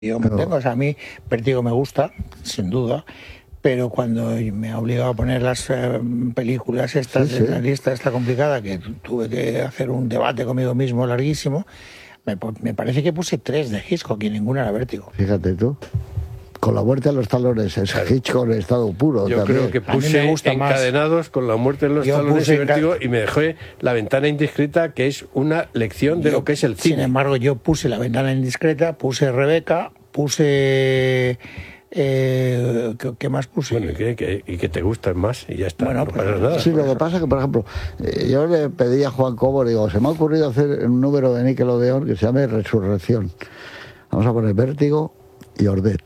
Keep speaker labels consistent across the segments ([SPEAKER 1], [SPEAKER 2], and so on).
[SPEAKER 1] Yo mantengo, o sea, a mí Vértigo me gusta, sin duda, pero cuando me ha obligado a poner las películas estas
[SPEAKER 2] Sí, sí.
[SPEAKER 1] de la lista esta complicada, que tuve que hacer un debate conmigo mismo larguísimo, me parece que puse 3 de Hitchcock y ninguna era Vértigo.
[SPEAKER 2] Fíjate tú. Con la muerte de los talones, es Hitchcock en estado puro.
[SPEAKER 3] Yo
[SPEAKER 2] también.
[SPEAKER 3] creo que
[SPEAKER 1] A mí
[SPEAKER 3] puse
[SPEAKER 1] me gusta más.
[SPEAKER 3] Encadenados con la muerte de los
[SPEAKER 1] Yo
[SPEAKER 3] talones y
[SPEAKER 1] puse
[SPEAKER 3] Vértigo y me dejé La ventana indiscreta, que es una lección de lo que es el cine.
[SPEAKER 1] Sin embargo, yo puse La ventana indiscreta, puse Rebeca, puse... ¿qué más puse?
[SPEAKER 3] Bueno, y que te gustan más y ya está,
[SPEAKER 1] Bueno,
[SPEAKER 3] no
[SPEAKER 1] pues,
[SPEAKER 3] pasa nada.
[SPEAKER 2] Sí, lo que pasa es que, por ejemplo, yo le pedí a Juan Cobo, digo, se me ha ocurrido hacer un número de Nickelodeon que se llame Resurrección. Vamos a poner Vértigo y Ordet.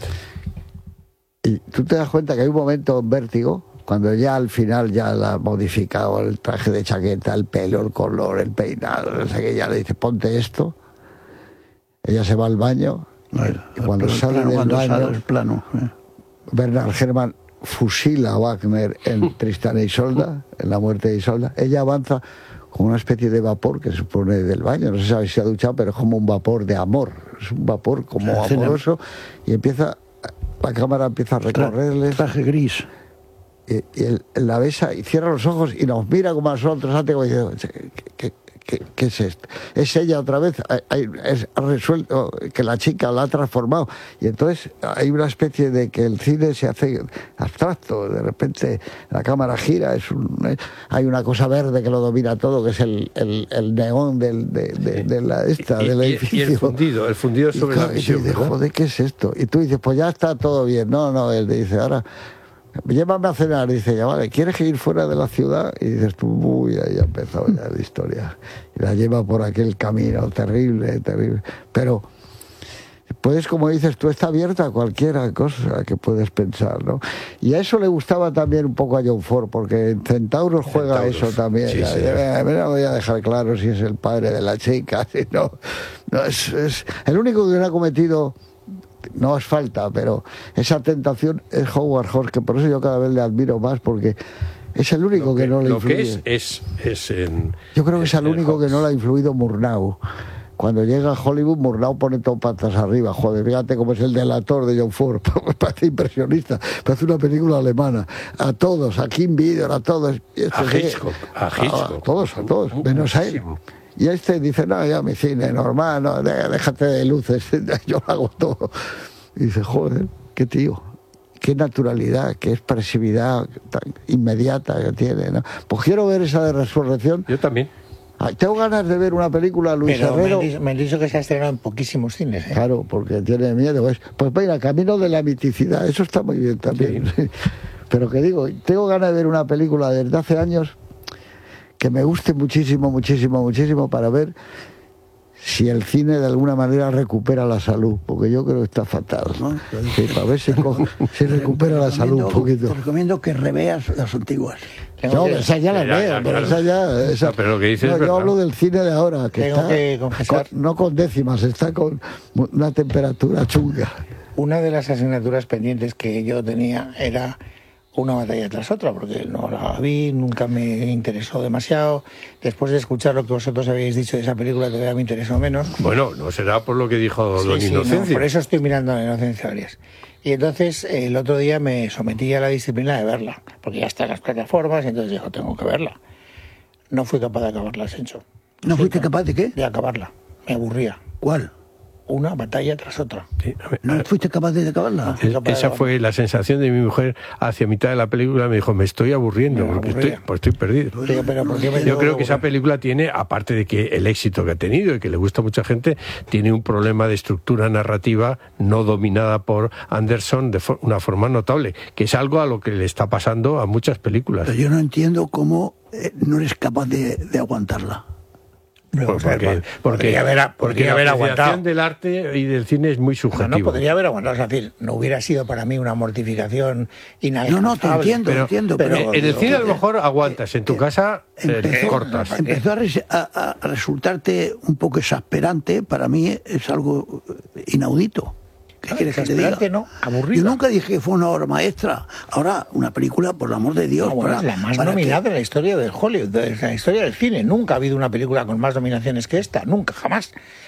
[SPEAKER 2] Y tú te das cuenta que hay un momento en Vértigo, cuando ya al final ya la ha modificado el traje de chaqueta, el pelo, el color, el peinado, no sé qué, ya le dice, ponte esto. Ella se va al baño y cuando sale del baño,
[SPEAKER 4] el plano.
[SPEAKER 2] Bernard Herrmann fusila a Wagner en Tristán e Isolda, en La muerte de Isolda. Ella avanza con una especie de vapor que se supone del baño, no se sabe si se ha duchado, pero es como un vapor de amor, es un vapor como amoroso, y la cámara empieza a recorrerles.
[SPEAKER 4] Traje gris.
[SPEAKER 2] Y él la besa y cierra los ojos y nos mira como a nosotros antes, como diciendo, ¿qué es esto? Es ella otra vez, ha resuelto que la chica la ha transformado, y entonces hay una especie de que el cine se hace abstracto, de repente la cámara gira, hay una cosa verde que lo domina todo, que es el neón del edificio.
[SPEAKER 3] Y el fundido sobre la visión.
[SPEAKER 2] Y dice, joder, ¿qué es esto? Y tú dices, pues ya está todo bien. No, él dice, ahora llévame a cenar. Dice, ya vale, ¿quieres ir fuera de la ciudad? Y dices tú, uy, ahí ha empezado ya la historia. Y la lleva por aquel camino terrible. Pero puedes, como dices tú, está abierta a cualquier cosa que puedes pensar, ¿no? Y a eso le gustaba también un poco a John Ford, porque en Centauros juega eso también.
[SPEAKER 3] Sí,
[SPEAKER 2] no voy a dejar claro si es el padre de la chica, si no es el único que no ha cometido. No es falta, pero esa tentación es Howard Hawks, que por eso yo cada vez le admiro más, porque es el único que no le influye.
[SPEAKER 3] Lo que es
[SPEAKER 2] yo creo que es el único que no le ha influido Murnau. Cuando llega a Hollywood, Murnau pone todo patas arriba. Joder, fíjate cómo es el delator de John Ford. Parece impresionista. Parece una película alemana. A todos, a Kim Vidor, a todos.
[SPEAKER 3] A Hitchcock.
[SPEAKER 2] A todos. Menos a él. Y dice, no, ya mi cine normal, no, déjate de luces, yo lo hago todo. Y dice, joder, qué tío, qué naturalidad, qué expresividad tan inmediata que tiene, ¿no? Pues quiero ver esa de Resurrección.
[SPEAKER 3] Yo también.
[SPEAKER 2] Tengo ganas de ver una película, Luis Herrero.
[SPEAKER 1] Me han dicho que se ha estrenado en poquísimos cines, ¿eh?
[SPEAKER 2] Claro, porque tiene miedo. Pues mira, Camino de la miticidad, eso está muy bien también. Sí. Pero que digo, tengo ganas de ver una película desde hace años que me guste muchísimo para ver si el cine de alguna manera recupera la salud, porque yo creo que está fatal, ¿no? Sí, para ver si recupera la salud un poquito.
[SPEAKER 4] Te recomiendo que reveas las antiguas.
[SPEAKER 2] No, esas ya las veo, pero esas ya...
[SPEAKER 3] Pero lo que dices es
[SPEAKER 2] yo
[SPEAKER 3] verdad.
[SPEAKER 2] hablo del cine de ahora, que
[SPEAKER 1] Tengo
[SPEAKER 2] está
[SPEAKER 1] que confesar.
[SPEAKER 2] no con décimas, está con una temperatura chunga.
[SPEAKER 1] Una de las asignaturas pendientes que yo tenía era una batalla tras otra, porque no la vi, nunca me interesó demasiado. Después de escuchar lo que vosotros habéis dicho de esa película, todavía me interesó menos.
[SPEAKER 3] Bueno, no será por lo que dijo Don Inocencio.
[SPEAKER 1] No, por eso estoy mirando a Inocencio Arias. Y entonces el otro día me sometí a la disciplina de verla, porque ya está en las plataformas, y entonces digo, tengo que verla. No fui capaz de acabarla, Ascenso.
[SPEAKER 4] ¿No fuiste capaz de qué?
[SPEAKER 1] De acabarla. Me aburría.
[SPEAKER 4] ¿Cuál?
[SPEAKER 1] Una batalla tras otra.
[SPEAKER 3] Sí,
[SPEAKER 4] ¿No fuiste capaz de acabarla?
[SPEAKER 3] Esa fue la sensación de mi mujer hacia mitad de la película. Me dijo, me estoy aburriendo, porque estoy perdido.
[SPEAKER 1] Pero ¿por qué
[SPEAKER 3] Yo creo que esa película tiene, aparte de que el éxito que ha tenido y que le gusta a mucha gente, tiene un problema de estructura narrativa no dominada por Anderson de una forma notable, que es algo a lo que le está pasando a muchas películas.
[SPEAKER 4] Pero yo no entiendo cómo no eres capaz de aguantarla.
[SPEAKER 3] Porque
[SPEAKER 1] la
[SPEAKER 3] apreciación del arte y del cine es muy subjetiva.
[SPEAKER 1] No podría haber aguantado, es decir, no hubiera sido para mí una mortificación inalcanzable.
[SPEAKER 4] No, te entiendo.
[SPEAKER 3] Pero en el cine a lo mejor aguantas, en tu casa cortas.
[SPEAKER 4] Empezó a resultarte un poco exasperante, para mí es algo inaudito. ¿Qué quieres que te diga?
[SPEAKER 1] No, aburrido.
[SPEAKER 4] Yo nunca dije que fue una obra maestra. Ahora, una película, por el amor de Dios.
[SPEAKER 1] Es la más nominada de la historia del Hollywood, de la historia del cine. Nunca ha habido una película con más nominaciones que esta, nunca, jamás.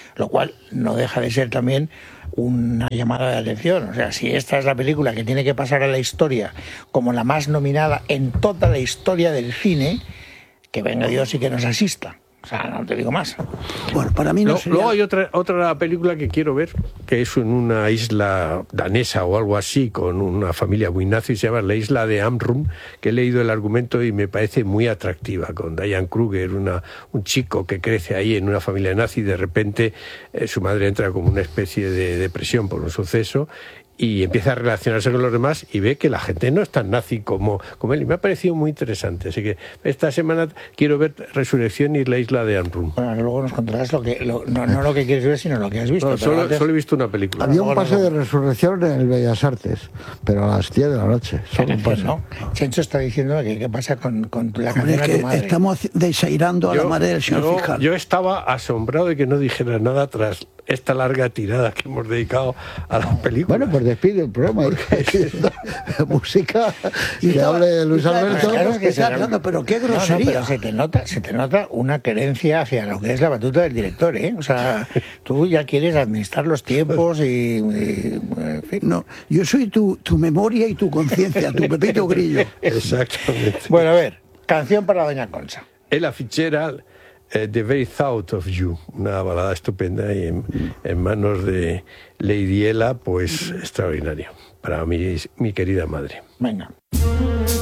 [SPEAKER 1] lo cual no deja de ser también una llamada de atención. O sea, si esta es la película que tiene que pasar a la historia como la más nominada en toda la historia del cine, que venga Dios y que nos asista. O sea, no te digo más.
[SPEAKER 4] Bueno, para mí no sería...
[SPEAKER 3] Luego hay otra película que quiero ver, que es en una isla danesa o algo así, con una familia muy nazi, se llama La Isla de Amrum, que he leído el argumento y me parece muy atractiva, con Diane Kruger, un chico que crece ahí en una familia nazi, y de repente su madre entra como una especie de depresión por un suceso, y empieza a relacionarse con los demás y ve que la gente no es tan nazi como él. Y me ha parecido muy interesante. Así que esta semana quiero ver Resurrección y La Isla de Amrum.
[SPEAKER 1] Bueno, luego nos contarás no lo que quieres ver, sino lo que has visto.
[SPEAKER 3] No, solo he visto una película.
[SPEAKER 2] Había un pase de Resurrección en el Bellas Artes, pero a las 10 de la noche. Solo un pase.
[SPEAKER 1] No. Chencho está diciendo que qué pasa con la canción de tu madre.
[SPEAKER 4] Estamos desairando a la madre del señor fiscal.
[SPEAKER 3] Yo estaba asombrado de que no dijera nada tras esta larga tirada que hemos dedicado a las películas.
[SPEAKER 2] Bueno, pues despide el programa. Música que hable Luis Alberto.
[SPEAKER 1] Claro, que
[SPEAKER 4] está hablando, pero qué grosería.
[SPEAKER 1] No, pero se te nota una querencia hacia lo que es la batuta del director, ¿eh? O sea, tú ya quieres administrar los tiempos y en fin.
[SPEAKER 4] No, yo soy tu memoria y tu conciencia, tu Pepito Grillo.
[SPEAKER 3] Exactamente.
[SPEAKER 1] Bueno, a ver, canción para doña Concha.
[SPEAKER 3] Ella Fitzgerald, The Very Thought of You, una balada estupenda y en manos de Lady Ella, pues extraordinaria. Para mí, mi querida madre.
[SPEAKER 1] Venga.